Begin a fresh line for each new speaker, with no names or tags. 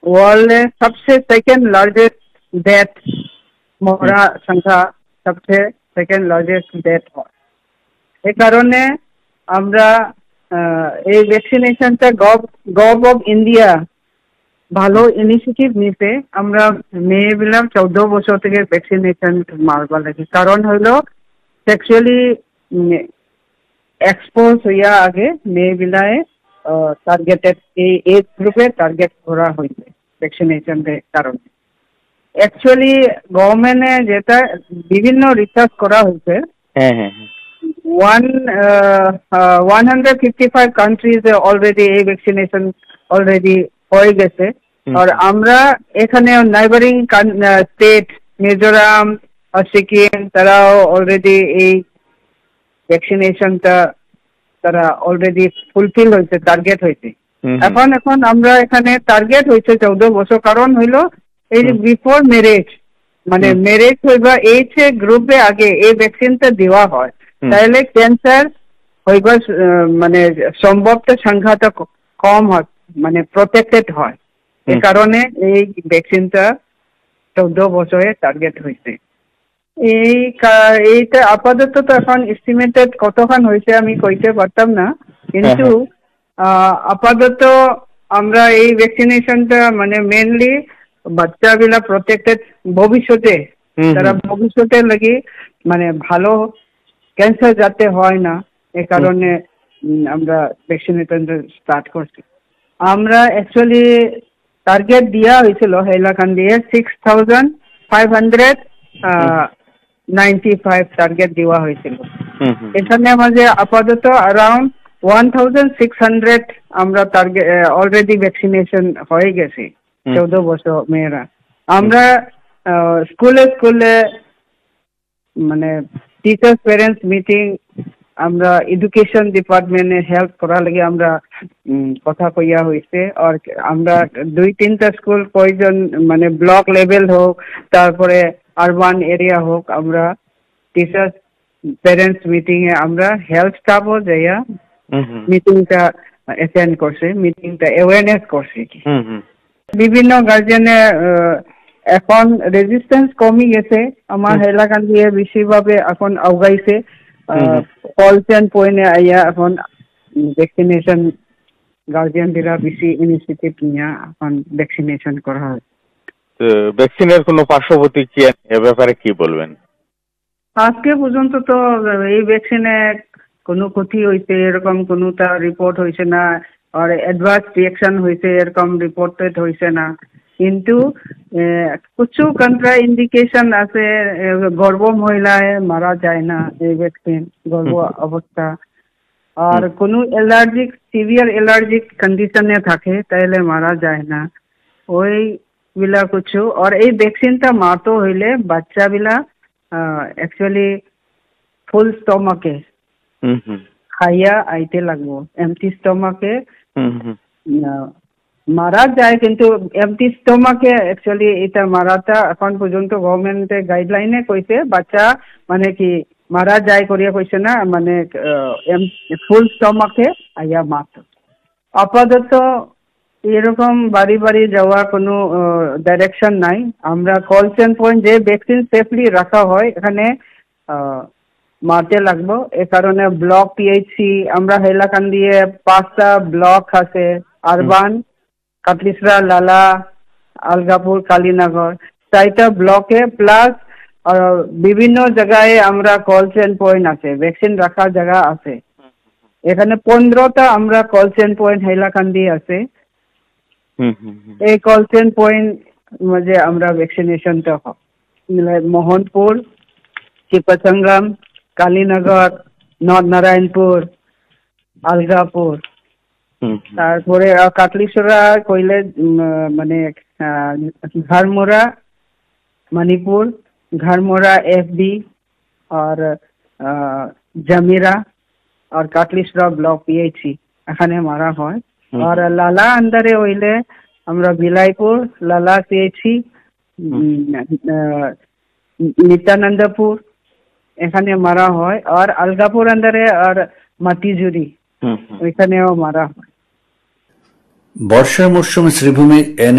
World में सबसे second largest death মরা সংখ্যা সবচেয়ে সেকেন্ড লার্জেস্ট ডেথ হয়। এই কারণে আমরা এই ভ্যাকসিনেশনটা গভ অফ ইন্ডিয়া ভালো ইনিশিয়েটিভ নিতে আমরা মেয়েবিলাক 14 বছর থেকে ভ্যাকসিনেশন মারবা লাগে। কারণ হলো সেক্সুয়ালি এক্সপোজ হইয়া আগে মেয়েবিলায় টার্গেটেড এই এজ গ্রুপে টার্গেট করা হয়েছে ভ্যাকসিনেশনের কারণে। অ্যাকচুয়ালি গভর্নমেন্টে যেটা বিভিন্ন রিসার্চ করা হয়েছে, 155 কান্ট্রিজে অলরেডি এই ভ্যাকসিনেশন অলরেডি হয়ে গেছে। আর আমরা এখানে নাইবারিং স্টেট মিজোরাম আর সিকিম তারাও অলরেডি এই ভ্যাকসিনেশনটা তারা অলরেডি ফুলফিল হয়েছে, টার্গেট হয়েছে। এখন আমরা এখানে টার্গেট হয়েছে 14 বছর। কারণ হইলো এই যে বিফোর ম্যারেজ মানে ম্যারেজ হইবা এই গ্রুপে আগে এই ভ্যাকসিনটা দেওয়া হয়, তাহলে ক্যান্সার হইবার মানে সম্ভবত সংখ্যাটা কম হয়, মানে প্রোটেক্টেড হয়। এই কারণে এই ভ্যাকসিনটা 14 বছরে টার্গেট হয়েছে। এইটা আপাতত তো এখন এস্টিমেটেড কতখান হয়েছে আমি কইতে পারতাম না, কিন্তু আপাতত আমরা এই ভ্যাকসিনেশনটা মানে মেনলি বাচ্চাগুলা প্রোটেক্টেড ভবিষ্যতে, তারা ভবিষ্যতে লাগি মানে ভালো ক্যান্সার যাতে হয় না, এই কারণে আমরা ভ্যাকসিনেশনটা স্টার্ট করছি। আমরা অ্যাকচুয়ালি টার্গেট দেওয়া হয়েছিল হাইলাকান্দিয়ে 6595 টার্গেট দেওয়া হয়েছিল। এখানে আমাদের আপাতত অ্যারাউন্ড 1600 আমরা টার্গেট অলরেডি ভ্যাকসিনেশন হয়ে গেছে 14 বছর মেয়েরা। আমরা স্কুলে স্কুলে মানে টিচার্স প্যারেন্টস মিটিং, আমরা এডুকেশন ডিপার্টমেন্টে হেল্প করার লাগে আমরা কথা কইয়া হয়েছে। আর আমরা 2-3টা স্কুল কয়জন মানে ব্লক লেভেল হোক তারপরে আরবান এরিয়া হোক, আমরা টিচার্স প্যারেন্টস মিটিং এ আমরা হেলথ স্টাফও যাইয়া মিটিংটা অ্যাটেন্ড করছে, মিটিংটা অ্যাওয়ারনেস করছে। বিভিন্ন গার্জেনে এখন রেজিস্ট্যান্স কমে গেছে, আমার হাইলাকান্দি বেশিভাবে এখন আগাইছে। কলসেন পয়েন্টে আইয়া এখন ভ্যাকসিনেশন গার্জিয়ানরা বেশি ইনিশিয়েটিভ নিয়ে এখন ভ্যাকসিনেশন করা হয়।
ভ্যাকসিনের কোনো পার্শ্ববর্তী কি এ ব্যাপারে কি বলবেন?
আজকে পর্যন্ত তো এই ভ্যাকসিনে কোনো ক্ষতি হয়েছে এরকম কোনোটা রিপোর্ট হয়েছে না, আর অ্যাডভার্স রিয়াকশন হয়েছে এরকম রিপোর্টেড হয়েছে না। কিন্তু কিছু কন্ট্রা ইন্ডিকেশন আছে, গর্ভ মহিলায় মারা যায় না এই ভ্যাকসিন গর্ভ অবস্থা। আর কোনো অ্যালার্জিক সিভিয়ার অ্যালার্জিক কন্ডিশনে থাকে তাহলে মারা যায় না ওইগুলা কিছু। আর এই ভ্যাকসিনটা মারতে হইলে বাচ্চাগুলা অ্যাকচুয়ালি ফুল স্টমাকে খাইয়া আইতে লাগবো, এমটি স্টমাকে মারা যায়। কিন্তু এমটি স্টমাকে অ্যাকচুয়ালি এটা মারাটা এখন পর্যন্ত গভর্নমেন্টে গাইডলাইনে কইছে বাচ্চা মানে কি মারা যায় করিয়া কইছে না, মানে ফুল স্টমাকে আইয়া মারত। আপাতত এরকম বাড়ি বাড়ি যাওয়া কোনো ডাইরেকশন নাই। আমরা কল সেন্টার পয়েন্ট যে ভ্যাকসিন সেফলি রাখা হয় এখানে মারতে লাগবো। এ কারণে ব্লক পিএইচসি আমরা হাইলাকান্দিয়ে 5টা ব্লক আছে, আরবান, কাটলিসরা, লালা, আলগাপুর, কালীনগর, 4টা ব্লকে প্লাস বিভিন্ন জায়গায় আমরা কল সেন্টার পয়েন্ট আছে, ভ্যাকসিন রাখার জায়গা আছে। এখানে 15টা আমরা কল সেন্টার পয়েন্ট হাইলাকান্দি আছে। এই কল সেন্টার পয়েন্ট মধ্যে আমরা ভ্যাকসিনেশনটা মোহনপুর, চিপাসঙ্গম, কালীনগর, নর্থ নারায়ণপুর, আলগাপুর, তারপরে কাটলিসরা কইলে মানে ঘাড়মোড়া মণিপুর, ঘাড়মোড়া এফবি আর জামিরা আর কাটলিসরা ব্লক পিএইচসি এখানে মারা হয়। আর লালা আন্ডারে হইলে আমরা বিলাইপুর, লালা সিএইচসি, নিত্যানন্দপুর এখানে মারা হয়। আর আলগাপুর আন্ডারে আর মাটিজুরি ওইখানেও মারা হয়।
বর্ষার মরশুমে শ্রীভূমি